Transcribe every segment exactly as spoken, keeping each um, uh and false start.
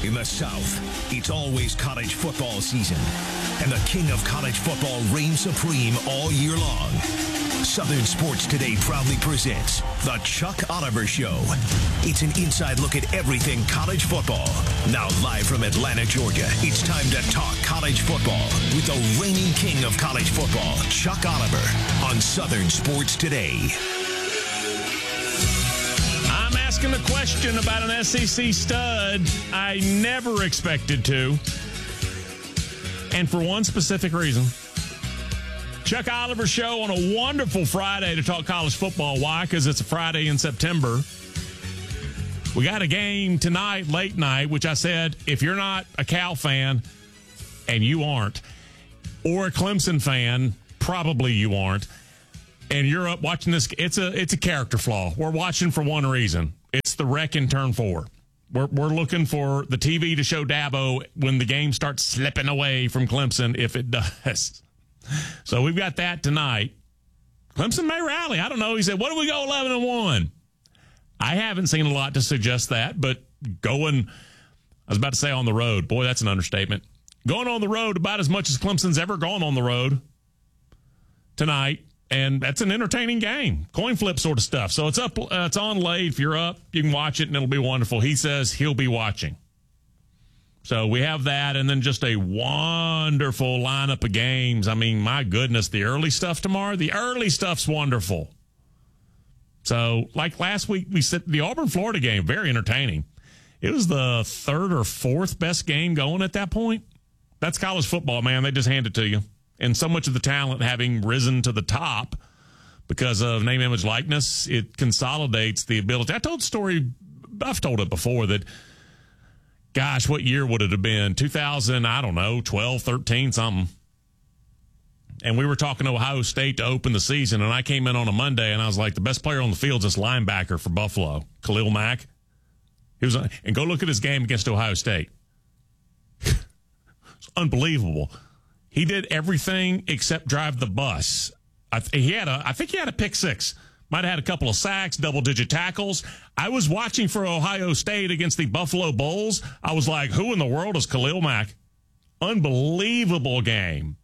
In the South, it's always college football season, and the king of college football reigns supreme all year long. Southern Sports Today proudly presents The Chuck Oliver Show. It's an inside look at everything college football. Now live from Atlanta, Georgia, it's time to talk college football with the reigning king of college football, Chuck Oliver, on Southern Sports Today. I'm asking a question about an S E C stud I never expected to, and for one specific reason. Chuck Oliver Show on a wonderful Friday to talk college football. Why? Because it's a Friday in September. We got a game tonight, late night, which I said, if you're not a Cal fan, and you aren't, or a Clemson fan, probably you aren't, and you're up watching this, it's a it's a character flaw. We're watching for one reason. It's the wreck in turn four. We're, we're looking for the T V to show Dabo when the game starts slipping away from Clemson, if it does. So we've got that tonight. Clemson may rally. I don't know. He said, what do we go eleven and one? I haven't seen a lot to suggest that, but going, I was about to say on the road. Boy, that's an understatement. Going on the road about as much as Clemson's ever gone on the road tonight, and that's an entertaining game. Coin flip sort of stuff. So it's up. Uh, it's on late. If you're up, you can watch it, and it'll be wonderful. He says he'll be watching. So we have that, and then just a wonderful lineup of games. I mean, my goodness, the early stuff tomorrow, the early stuff's wonderful. So, like last week, we said the Auburn-Florida game, very entertaining. It was the third or fourth best game going at that point. That's college football, man. They just hand it to you. And so much of the talent having risen to the top because of name, image, likeness, it consolidates the ability. I told the story, I've told it before, that gosh, what year would it have been? two thousand, I don't know, twelve, thirteen, something. And we were talking to Ohio State to open the season, and I came in on a Monday, and I was like, the best player on the field is this linebacker for Buffalo, Khalil Mack. He was, and go look at his game against Ohio State. It's unbelievable. He did everything except drive the bus. I, th- he had a, I think he had a pick six. Might have had a couple of sacks, double-digit tackles. I was watching for Ohio State against the Buffalo Bulls. I was like, who in the world is Khalil Mack? Unbelievable game.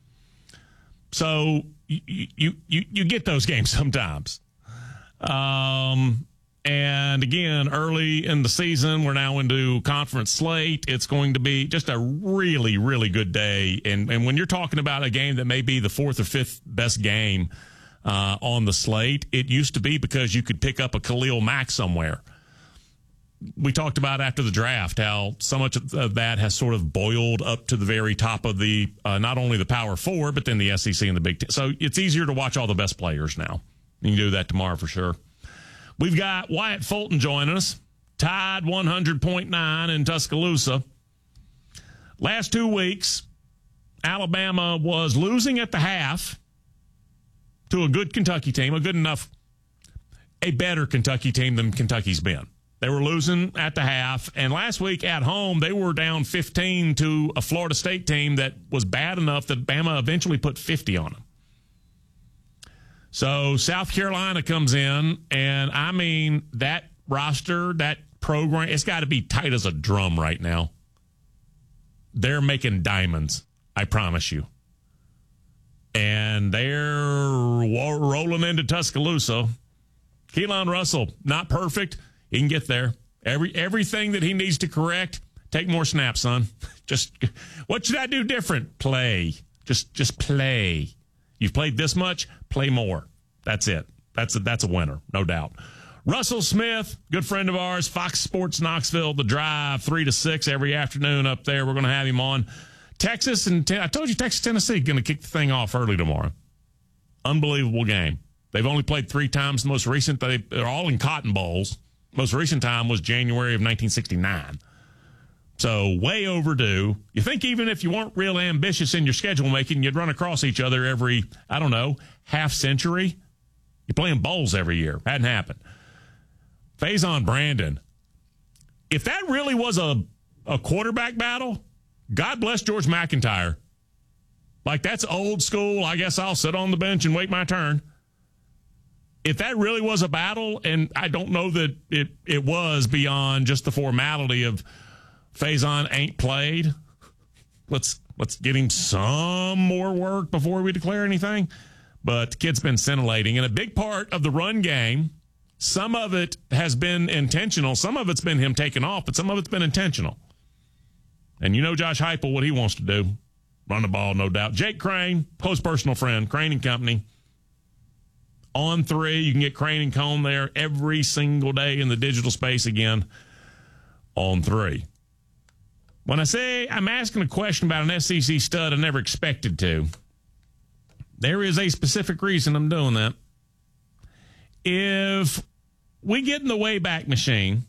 So you you you, you get those games sometimes. Um, and again, early in the season, we're now into conference slate. It's going to be just a really, really good day. And, and when you're talking about a game that may be the fourth or fifth best game Uh, on the slate, it used to be because you could pick up a Khalil Mack somewhere. We talked about after the draft how so much of that has sort of boiled up to the very top of the, uh, not only the Power Four, but then the S E C and the Big Ten. So it's easier to watch all the best players now. You can do that tomorrow for sure. We've got Wyatt Fulton joining us. Tide one hundred point nine in Tuscaloosa. Last two weeks, Alabama was losing at the half to a good Kentucky team, a good enough, a better Kentucky team than Kentucky's been. They were losing at the half, and last week at home, they were down fifteen to a Florida State team that was bad enough that Bama eventually put fifty on them. So South Carolina comes in, and I mean, that roster, that program, it's got to be tight as a drum right now. They're making diamonds, I promise you. And they're rolling into Tuscaloosa. Keelan Russell, not perfect. He can get there. Every everything that he needs to correct, take more snaps, son. Just what should I do different? Play. Just just play. You've played this much, play more. That's it. That's a, that's a winner, no doubt. Russell Smith, good friend of ours, Fox Sports Knoxville, The Drive, three to six every afternoon up there. We're going to have him on. Texas and I told you Texas Tennessee going to kick the thing off early tomorrow. Unbelievable game. They've only played three times. The most recent, they, they're all in Cotton Bowls. Most recent time was January of nineteen sixty-nine. So way overdue. You think even if you weren't real ambitious in your schedule making, you'd run across each other every, I don't know, half century? You're playing bowls every year. Hadn't happened. Faison Brandon. If that really was a, a quarterback battle, God bless George McIntyre. Like, that's old school. I guess I'll sit on the bench and wait my turn. If that really was a battle, and I don't know that it, it was beyond just the formality of Faison ain't played. Let's let's get him some more work before we declare anything. But the kid's been scintillating. And a big part of the run game, some of it has been intentional. Some of it's been him taking off, but some of it's been intentional. And you know Josh Heupel, what he wants to do. Run the ball, no doubt. Jake Crane, close personal friend, Crane and Company. On three, you can get Crane and Cone there every single day in the digital space again. On three. When I say I'm asking a question about an S E C stud I never expected to, there is a specific reason I'm doing that. If we get in the Wayback Machine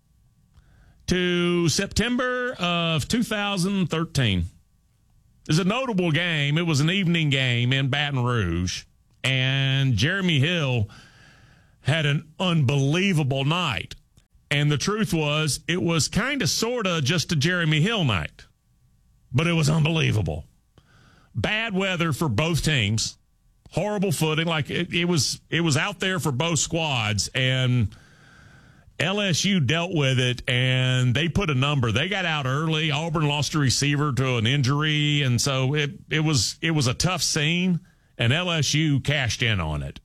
to September of two thousand thirteen, it's a notable game. It was an evening game in Baton Rouge, and Jeremy Hill had an unbelievable night. And the truth was, it was kind of, sort of just a Jeremy Hill night. But it was unbelievable. Bad weather for both teams. Horrible footing. Like, it, it was it was out there for both squads. And L S U dealt with it, and they put a number. They got out early. Auburn lost a receiver to an injury. And so it, it was it was a tough scene, and L S U cashed in on it.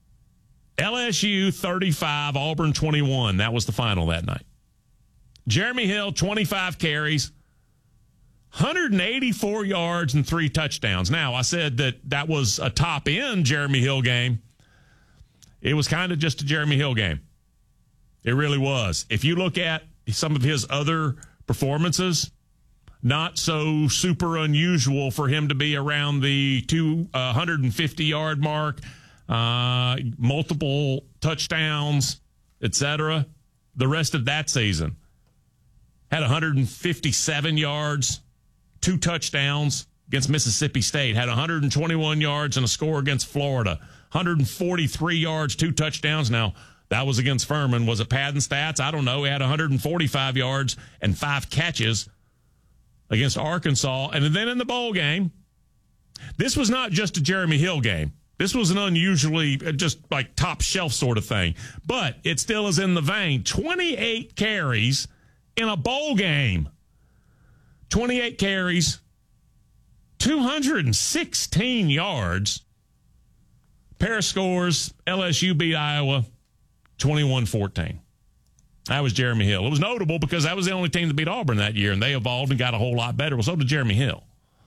L S U thirty-five, Auburn twenty-one. That was the final that night. Jeremy Hill, twenty-five carries, one hundred eighty-four yards and three touchdowns. Now, I said that that was a top-end Jeremy Hill game. It was kind of just a Jeremy Hill game. It really was. If you look at some of his other performances, not so super unusual for him to be around the two hundred fifty-yard mark, Uh, multiple touchdowns, et cetera. The rest of that season had one hundred fifty-seven yards, two touchdowns against Mississippi State, had one hundred twenty-one yards and a score against Florida, one hundred forty-three yards, two touchdowns. Now, that was against Furman. Was it padding stats? I don't know. He had one hundred forty-five yards and five catches against Arkansas. And then in the bowl game, this was not just a Jeremy Hill game. This was an unusually just like top shelf sort of thing, but it still is in the vein. twenty-eight carries in a bowl game. twenty-eight carries, two hundred sixteen yards. Pair of scores, L S U beat Iowa twenty-one fourteen. That was Jeremy Hill. It was notable because that was the only team that beat Auburn that year, and they evolved and got a whole lot better. Well, so did Jeremy Hill.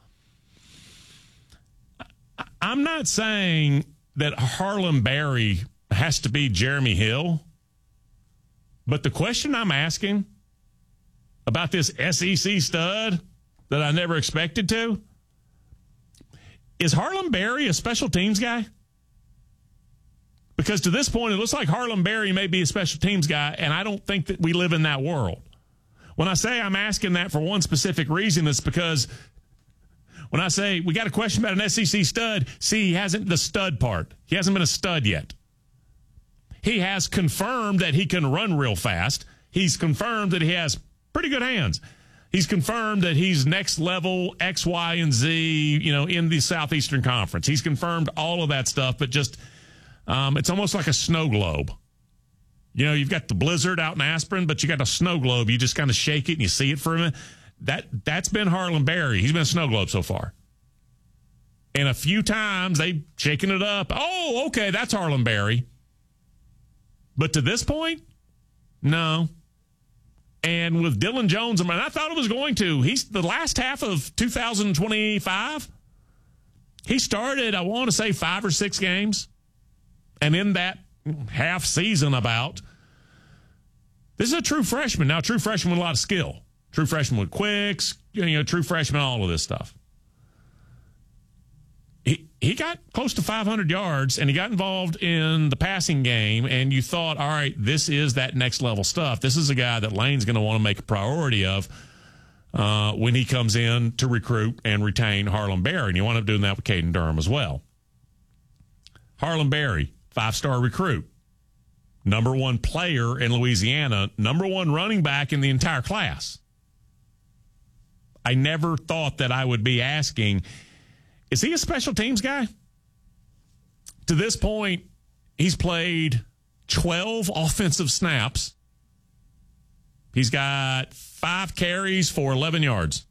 I'm not saying that Harlem Berry has to be Jeremy Hill, but the question I'm asking about this S E C stud that I never expected to, is Harlem Berry a special teams guy? Because to this point, it looks like Harlem Berry may be a special teams guy, and I don't think that we live in that world. When I say I'm asking that for one specific reason, it's because when I say we got a question about an S E C stud, see, he hasn't the stud part. He hasn't been a stud yet. He has confirmed that he can run real fast. He's confirmed that he has pretty good hands. He's confirmed that he's next level X, Y, and Z, you know, in the Southeastern Conference. He's confirmed all of that stuff, but just um, it's almost like a snow globe. You know, you've got the blizzard out in Aspen, but you got a snow globe. You just kind of shake it and you see it for a minute. That, that's been Harlem Berry. He's been a snow globe so far. And a few times they've shaken it up. Oh, okay, that's Harlem Berry. But to this point, no. And with Dylan Jones, I mean, I thought it was going to. He's the last half of two thousand twenty-five. He started, I want to say, five or six games. And in that half season about, this is a true freshman. Now, a true freshman with a lot of skill. True freshman with quicks, you know, true freshman, all of this stuff. He he got close to five hundred yards, and he got involved in the passing game, and you thought, all right, this is that next level stuff. This is a guy that Lane's going to want to make a priority of uh, when he comes in to recruit and retain Harlem Berry, and you wind up doing that with Caden Durham as well. Harlem Berry, five-star recruit, number one player in Louisiana, number one running back in the entire class. I never thought that I would be asking, is he a special teams guy? To this point, he's played twelve offensive snaps He's got five carries for eleven yards.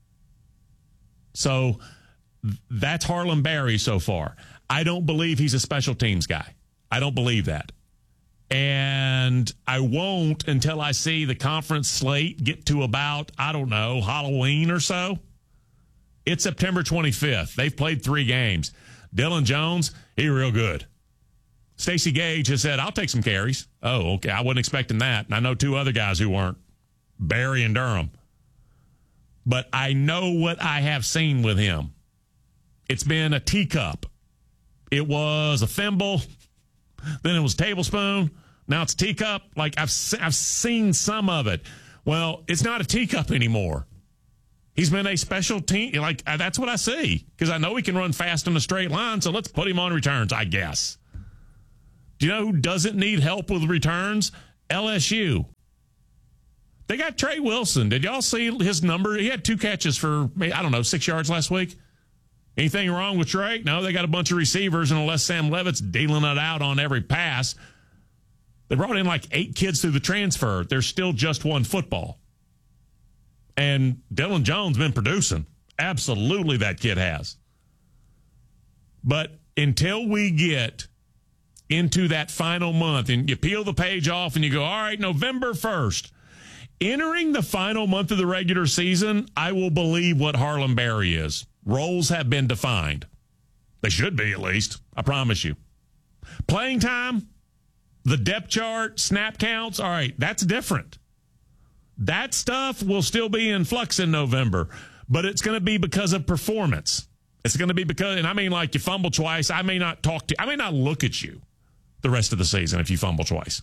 So that's Harlem Berry so far. I don't believe he's a special teams guy. I don't believe that. And I won't until I see the conference slate get to about, I don't know, Halloween or so. It's September twenty-fifth. They've played three games. Dylan Jones, he real good. Stacey Gage has said, I'll take some carries. Oh, okay. I wasn't expecting that. And I know two other guys who weren't, Barry and Durham. But I know what I have seen with him. It's been a teacup. It was a thimble. Then it was a tablespoon. Now it's a teacup. Like, I've, I've seen some of it. Well, it's not a teacup anymore. He's been a special team. Like, that's what I see. Because I know he can run fast in a straight line, so let's put him on returns, I guess. Do you know who doesn't need help with returns? L S U. They got Trey Wilson. Did y'all see his number? He had two catches for, I don't know, six yards last week. Anything wrong with Trey? No, they got a bunch of receivers, and unless Sam Levitt's dealing it out on every pass, they brought in like eight kids through the transfer. There's still just one football. And Dylan Jones been producing. Absolutely, that kid has. But until we get into that final month and you peel the page off and you go, all right, November first, entering the final month of the regular season, I will believe what Harlem Berry is. Roles have been defined. They should be, at least. I promise you. Playing time, the depth chart, snap counts, all right, that's different. That stuff will still be in flux in November, but it's going to be because of performance. It's going to be because, and I mean, like, you fumble twice, I may not talk to, I may not look at you the rest of the season if you fumble twice.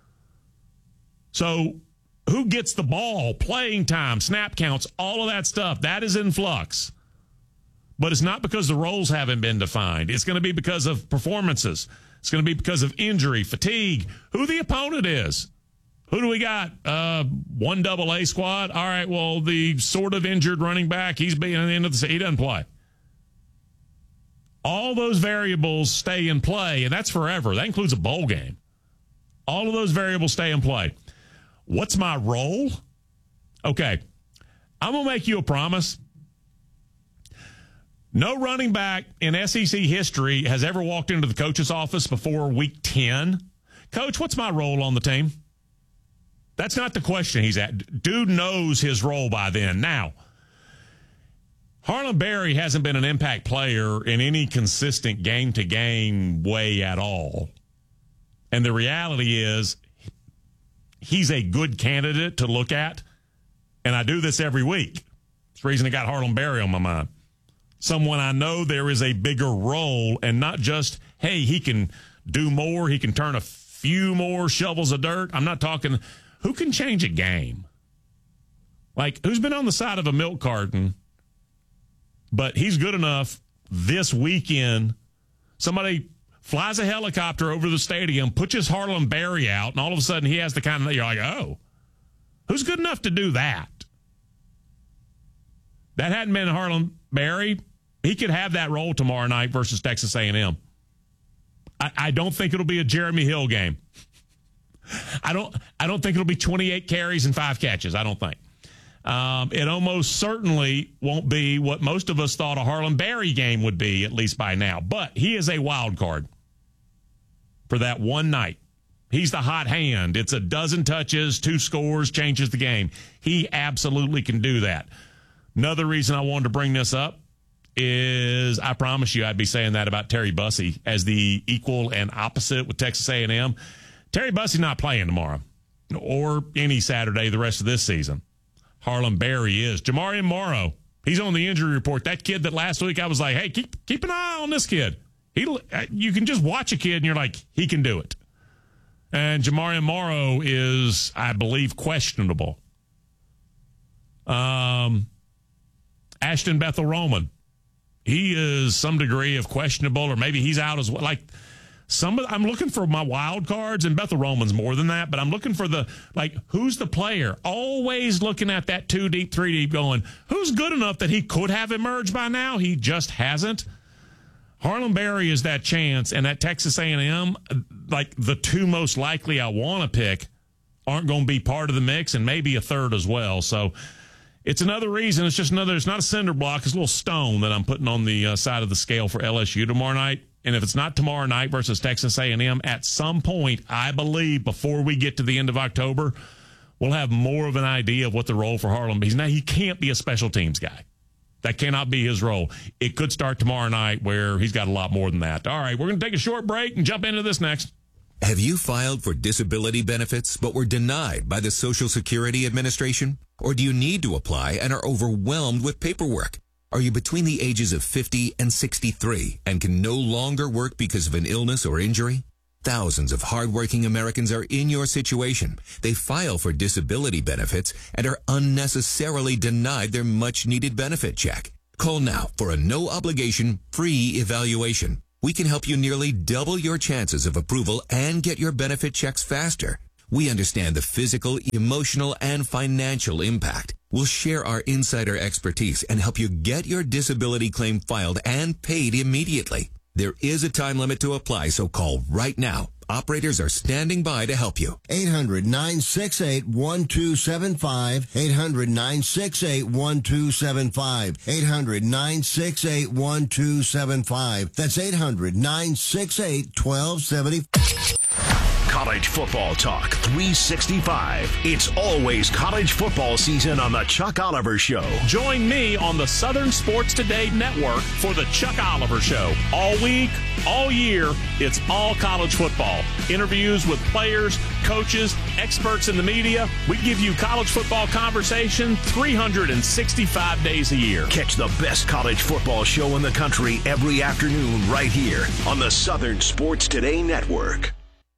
So who gets the ball, playing time, snap counts, all of that stuff, that is in flux. But it's not because the roles haven't been defined. It's going to be because of performances. It's going to be because of injury, fatigue, who the opponent is. Who do we got? Uh, one double A squad. All right, well, the sort of injured running back, he's being at the end of the season. He doesn't play. All those variables stay in play, and that's forever. That includes a bowl game. All of those variables stay in play. What's my role? Okay, I'm going to make you a promise. No running back in S E C history has ever walked into the coach's office before week ten. Coach, what's my role on the team? That's not the question he's at. Dude knows his role by then. Now, Harlem Berry hasn't been an impact player in any consistent game-to-game way at all. And the reality is he's a good candidate to look at, and I do this every week. It's the reason I got Harlem Berry on my mind. Someone I know there is a bigger role, and not just, hey, he can do more, he can turn a few more shovels of dirt. I'm not talking... Who can change a game? Like, who's been on the side of a milk carton, but he's good enough this weekend. Somebody flies a helicopter over the stadium, puts his Harlem Berry out, and all of a sudden he has the kind of, you're like, oh, who's good enough to do that? That hadn't been Harlem Berry. He could have that role tomorrow night versus Texas A and M. I, I don't think it'll be a Jeremy Hill game. I don't I don't think it'll be twenty-eight carries and five catches. I don't think. Um, it almost certainly won't be what most of us thought a Harlem Berry game would be, at least by now. But he is a wild card for that one night. He's the hot hand. It's a dozen touches, two scores, changes the game. He absolutely can do that. Another reason I wanted to bring this up is I promise you I'd be saying that about Terry Bussey as the equal and opposite with Texas A and M. Terry Bussey's not playing tomorrow or any Saturday the rest of this season. Harlem Berry is. Jamarian Morrow, he's on the injury report. That kid that last week I was like, hey, keep keep an eye on this kid. He, you can just watch a kid and you're like, he can do it. And Jamarian Morrow is, I believe, questionable. Um, Ashton Bethel Roman, he is some degree of questionable, or maybe he's out as well. Like, Some of, I'm looking for my wild cards, and Bethel Roman's more than that, but I'm looking for the, like, who's the player? Always looking at that two deep, three deep going, who's good enough that he could have emerged by now? He just hasn't. Harlem Berry is that chance, and that Texas A and M, like, the two most likely I want to pick aren't going to be part of the mix, and maybe a third as well. So it's another reason. It's just another, it's not a cinder block. It's a little stone that I'm putting on the uh, side of the scale for L S U tomorrow night. And if it's not tomorrow night versus Texas A and M, at some point, I believe before we get to the end of October, we'll have more of an idea of what the role for Harlon is. Now, he can't be a special teams guy. That cannot be his role. It could start tomorrow night where he's got a lot more than that. All right, we're going to take a short break and jump into this next. Have you filed for disability benefits but were denied by the Social Security Administration? Or do you need to apply and are overwhelmed with paperwork? Are you between the ages of fifty and sixty-three and can no longer work because of an illness or injury? Thousands of hardworking Americans are in your situation. They file for disability benefits and are unnecessarily denied their much-needed benefit check. Call now for a no-obligation, free evaluation. We can help you nearly double your chances of approval and get your benefit checks faster. We understand the physical, emotional, and financial impact. We'll share our insider expertise and help you get your disability claim filed and paid immediately. There is a time limit to apply, so call right now. Operators are standing by to help you. eight hundred, nine six eight, one two seven five. eight hundred, nine six eight, one two seven five. eight hundred, nine six eight, one two seven five. That's eight hundred, nine six eight, one two seven five. College football talk three sixty-five. It's always college football season on the Chuck Oliver Show. Join me on the Southern Sports Today Network for the Chuck Oliver Show. All week, all year, it's all college football. Interviews with players, coaches, experts in the media. We give you college football conversation three hundred sixty-five days a year. Catch the best college football show in the country every afternoon right here on the Southern Sports Today Network.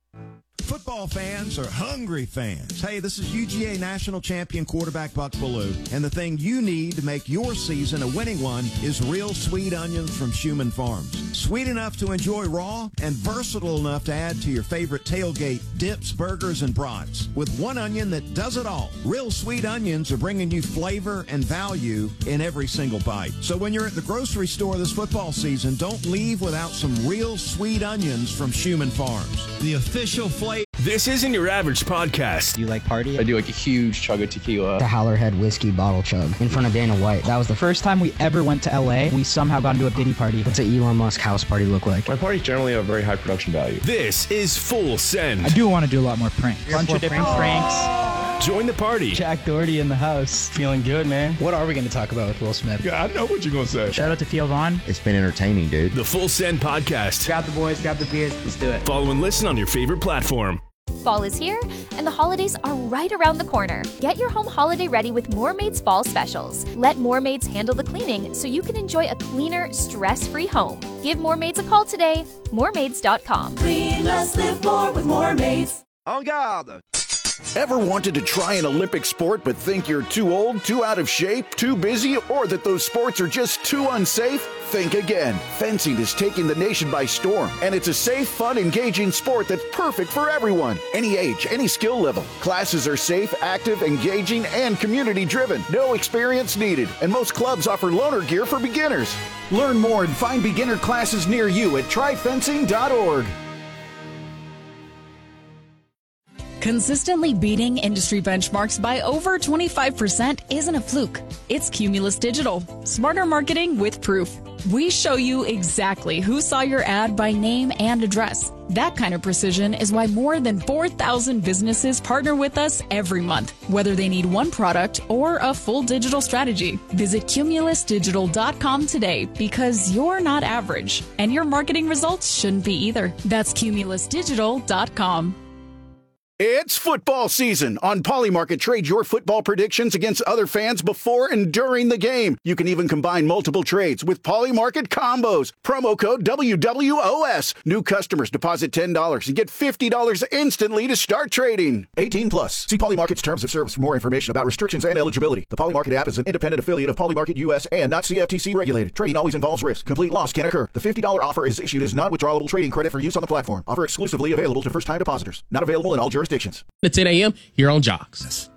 Football fans are hungry fans. Hey, this is U G A national champion quarterback Buck Bellew, and the thing you need to make your season a winning one is real sweet onions from Schumann Farms. Sweet enough to enjoy raw and versatile enough to add to your favorite tailgate dips, burgers, and brats. With one onion that does it all. Real sweet onions are bringing you flavor and value in every single bite. So when you're at the grocery store this football season, don't leave without some real sweet onions from Schumann Farms. The official flavor. This isn't your average podcast. Do you like party? I do like a huge chug of tequila. The Howlerhead whiskey bottle chug in front of Dana White. That was the first time we ever went to L A. We somehow got into a Diddy party. What's an Elon Musk house party look like? My parties generally have very high production value. This is Full Send. I do want to do a lot more pranks. A bunch of different pranks. Join the party. Jack Doherty in the house. Feeling good, man. What are we going to talk about with Will Smith? Yeah, I know what you're going to say. Shout out to Theo Vaughn. It's been entertaining, dude. The Full Send podcast. Grab the boys, grab the beers. Let's do it. Follow and listen on your favorite platform. Fall is here, and the holidays are right around the corner. Get your home holiday ready with Moormaid's Fall Specials. Let Moormaids handle the cleaning so you can enjoy a cleaner, stress-free home. Give Moormaids a call today. Moormaids dot com. Clean less, live more with Moormaids. En garde! Ever wanted to try an Olympic sport but think you're too old, too out of shape, too busy, or that those sports are just too unsafe? Think again. Fencing is taking the nation by storm, and it's a safe, fun, engaging sport that's perfect for everyone. Any age, any skill level. Classes are safe, active, engaging, and community-driven. No experience needed, and most clubs offer loaner gear for beginners. Learn more and find beginner classes near you at try fencing dot org. Consistently beating industry benchmarks by over twenty-five percent isn't a fluke. It's Cumulus Digital. Smarter marketing with proof. We show you exactly who saw your ad by name and address. That kind of precision is why more than four thousand businesses partner with us every month, whether they need one product or a full digital strategy. Visit Cumulus Digital dot com today because you're not average, and your marketing results shouldn't be either. That's Cumulus Digital dot com. It's football season. On Polymarket, trade your football predictions against other fans before and during the game. You can even combine multiple trades with Polymarket combos. Promo code W W O S. New customers deposit ten dollars and get fifty dollars instantly to start trading. eighteen plus. See Polymarket's terms of service for more information about restrictions and eligibility. The Polymarket app is an independent affiliate of Polymarket U S and not C F T C regulated. Trading always involves risk. Complete loss can occur. The fifty dollars offer is issued as non-withdrawable trading credit for use on the platform. Offer exclusively available to first-time depositors. Not available in all jurisdictions. At ten a.m. here on Jocks.